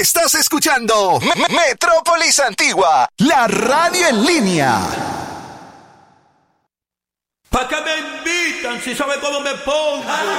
Estás escuchando Metrópolis Antigua, la radio en línea. ¿Para qué me invitan si saben cómo me pongo?